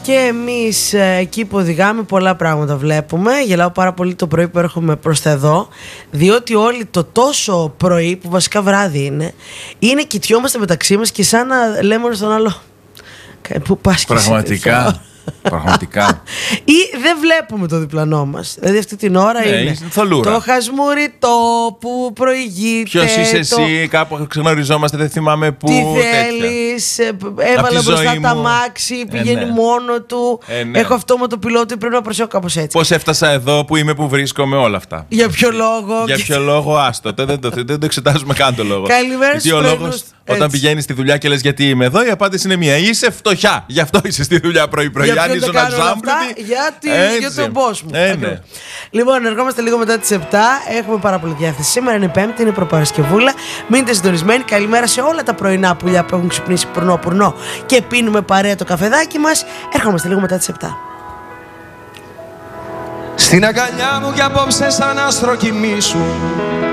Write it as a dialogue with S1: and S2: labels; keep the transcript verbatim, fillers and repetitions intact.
S1: Και εμείς εκεί που οδηγάμε πολλά πράγματα βλέπουμε. Γελάω πάρα πολύ το πρωί που έρχομαι προς τα εδώ, διότι όλοι το τόσο πρωί, που βασικά βράδυ είναι, είναι κοιτιόμαστε μεταξύ μας και σαν να λέμε ένα στον άλλο που πας.
S2: Πραγματικά. Πραγματικά.
S1: Ή δεν βλέπουμε το διπλανό μας. Δηλαδή αυτή την ώρα
S2: ναι,
S1: είναι το χασμουριτό που προηγείται.
S2: Ποιος είσαι
S1: το...
S2: εσύ, κάπου ξενοριζόμαστε, δεν θυμάμαι πού.
S1: Τι θέλεις, έβαλε μπροστά τα μάξι, πηγαίνει ε, ναι. μόνο του. Ε, ναι. Έχω αυτό με το πιλότο, πρέπει να προσέχω κάπως έτσι.
S2: Πώς έφτασα εδώ, που είμαι, που βρίσκομαι, όλα αυτά.
S1: Για ποιο λόγο.
S2: Για ποιο λόγο, άστο. δεν, το, δεν το εξετάζουμε καν το λόγο.
S1: Καλημέρα στους
S2: λόγος, όταν πηγαίνεις στη δουλειά και λες γιατί είμαι εδώ, η απάντηση είναι μία. Είσαι φτωχιά. Γι' αυτό είσαι στη δουλειά πρωί-πρωί.
S1: Αν ήσουν αζάμπλητη. Για τον κόσμο.
S2: Ε, ναι.
S1: Λοιπόν, ερχόμαστε λίγο μετά τις επτά. Έχουμε πάρα πολύ διάθεση. Σήμερα είναι Πέμπτη, είναι προπαρασκευούλα. Μείνετε συντονισμένοι. Καλημέρα σε όλα τα πρωινά πουλιά που έχουν ξυπνήσει πουρνό-πουρνό και πίνουμε παρέα το καφεδάκι μας. Έρχομαστε λίγο μετά τις επτά.
S3: Στην αγκαλιά μου κι απόψε σαν άστρο κοιμήσου.